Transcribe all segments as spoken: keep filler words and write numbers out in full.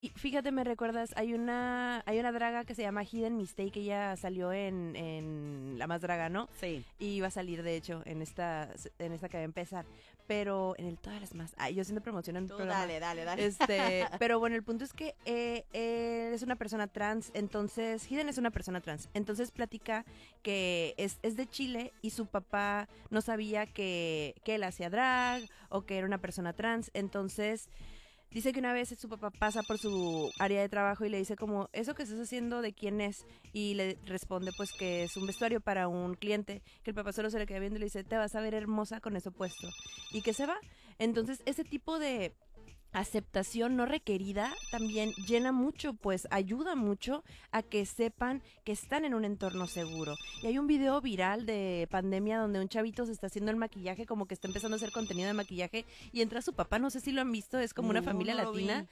Y fíjate, me recuerdas, hay una hay una draga que se llama Hidden Mistake, que ella salió en, en La Más Draga, ¿no? Sí. Y iba a salir, de hecho, en esta en esta que va a empezar. Pero en el Todas las Más. Ay, yo siento promoción en el Tú programa. dale, dale, dale. Este, pero bueno, el punto es que eh, él es una persona trans, entonces, Hidden es una persona trans, entonces platica que es, es de Chile y su papá no sabía que, que él hacía drag o que era una persona trans, entonces dice que una vez su papá pasa por su área de trabajo y le dice como, ¿eso que estás haciendo de quién es? Y le responde pues que es un vestuario para un cliente, que el papá solo se le queda viendo y le dice, te vas a ver hermosa con eso puesto, y que se va. Entonces ese tipo de aceptación no requerida también llena mucho, pues ayuda mucho a que sepan que están en un entorno seguro. Y hay un video viral de pandemia donde un chavito se está haciendo el maquillaje, como que está empezando a hacer contenido de maquillaje y entra su papá, no sé si lo han visto, es como una No, familia no lo latina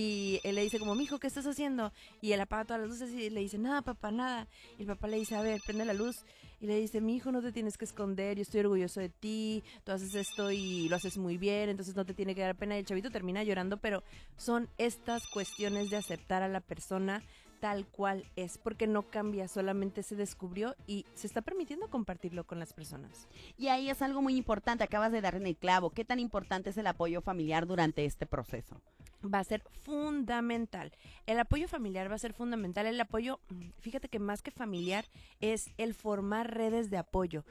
y él le dice como, mijo, ¿qué estás haciendo? Y él apaga todas las luces y le dice, nada, papá, nada. Y el papá le dice, a ver, prende la luz. Y le dice, mi hijo, no te tienes que esconder, yo estoy orgulloso de ti, tú haces esto y lo haces muy bien, entonces no te tiene que dar pena. Y el chavito termina llorando, pero son estas cuestiones de aceptar a la persona tal cual es, porque no cambia, solamente se descubrió y se está permitiendo compartirlo con las personas. Y ahí es algo muy importante, acabas de dar en el clavo. ¿Qué tan importante es el apoyo familiar durante este proceso? Va a ser fundamental. El apoyo familiar va a ser fundamental. El apoyo, fíjate que más que familiar, es el formar redes de apoyo.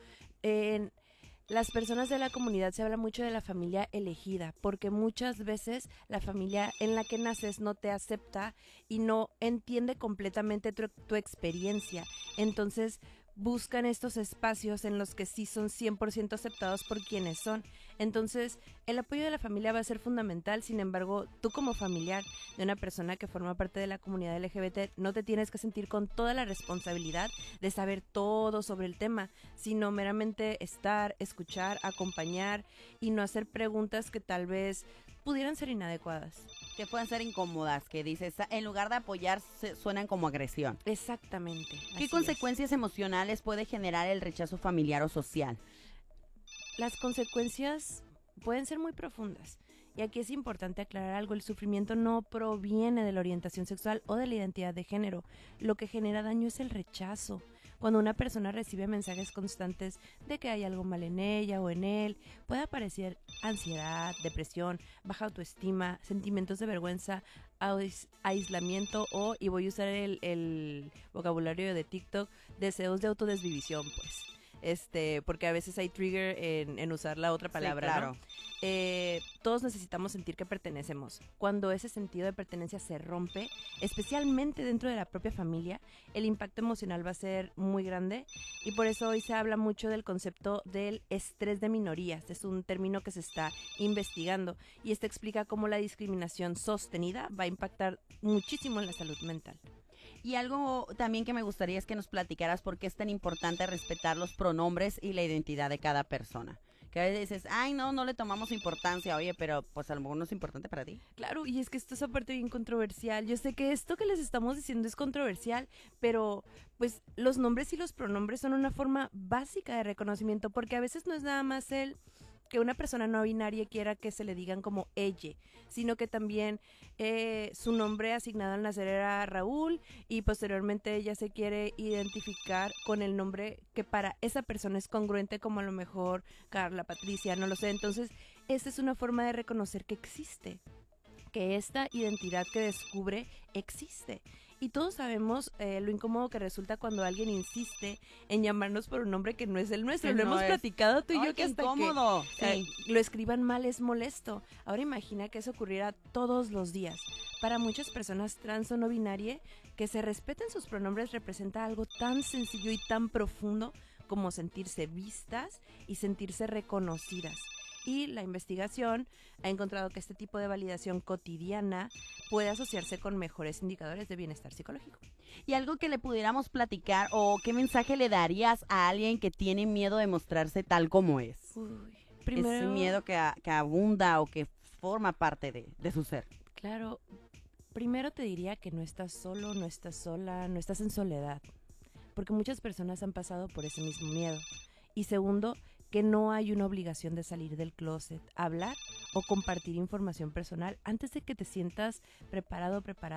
En las personas de la comunidad se habla mucho de la familia elegida, porque muchas veces la familia en la que naces no te acepta y no entiende completamente tu, tu experiencia. Entonces buscan estos espacios en los que sí son cien por ciento aceptados por quienes son. Entonces, el apoyo de la familia va a ser fundamental. Sin embargo, tú como familiar de una persona que forma parte de la comunidad L G B T, no te tienes que sentir con toda la responsabilidad de saber todo sobre el tema, sino meramente estar, escuchar, acompañar y no hacer preguntas que tal vez pudieran ser inadecuadas. Que pueden ser incómodas, que dices, en lugar de apoyar, se- suenan como agresión. Exactamente. ¿Qué así consecuencias emocionales puede generar el rechazo familiar o social? es. Las consecuencias pueden ser muy profundas. Y aquí es importante aclarar algo, el sufrimiento no proviene de la orientación sexual o de la identidad de género. Lo que genera daño es el rechazo. Cuando una persona recibe mensajes constantes de que hay algo mal en ella o en él, puede aparecer ansiedad, depresión, baja autoestima, sentimientos de vergüenza, ais- aislamiento o, y voy a usar el, el vocabulario de TikTok, deseos de autodesvivisión, pues. Este, porque a veces hay trigger en, en usar la otra palabra, Sí, claro. ¿no? Eh, todos necesitamos sentir que pertenecemos. Cuando ese sentido de pertenencia se rompe, especialmente dentro de la propia familia, el impacto emocional va a ser muy grande y por eso hoy se habla mucho del concepto del estrés de minorías. Es un término que se está investigando y este explica cómo la discriminación sostenida va a impactar muchísimo en la salud mental. Y algo también que me gustaría es que nos platicaras por qué es tan importante respetar los pronombres y la identidad de cada persona. Que a veces dices, ay, no, no le tomamos importancia, oye, pero pues a lo mejor no es importante para ti. Claro, y es que esto es aparte bien controversial. Yo sé que esto que les estamos diciendo es controversial, pero pues los nombres y los pronombres son una forma básica de reconocimiento, porque a veces no es nada más el que una persona no binaria quiera que se le digan como ella, sino que también eh, su nombre asignado al nacer era Raúl y posteriormente ella se quiere identificar con el nombre que para esa persona es congruente, como a lo mejor Carla, Patricia, no lo sé. Entonces, esa es una forma de reconocer que existe, que esta identidad que descubre existe. Y todos sabemos eh, lo incómodo que resulta cuando alguien insiste en llamarnos por un nombre que no es el nuestro. Que Lo no hemos es. platicado tú y Ay, yo que qué hasta incómodo. que eh, Sí. lo escriban mal es molesto. Ahora imagina que eso ocurriera todos los días. Para muchas personas trans o no binarias, que se respeten sus pronombres representa algo tan sencillo y tan profundo como sentirse vistas y sentirse reconocidas. Y la investigación ha encontrado que este tipo de validación cotidiana puede asociarse con mejores indicadores de bienestar psicológico. Y algo que le pudiéramos platicar o qué mensaje le darías a alguien que tiene miedo de mostrarse tal como es. Uy, Ese primero, miedo que, a- que abunda o que forma parte de, de su ser. claro, primero te diría que no estás solo, no estás sola, no estás en soledad, porque muchas personas han pasado por ese mismo miedo. Y segundo, que no hay una obligación de salir del closet. Hablar o compartir información personal. Antes de que te sientas preparado o preparada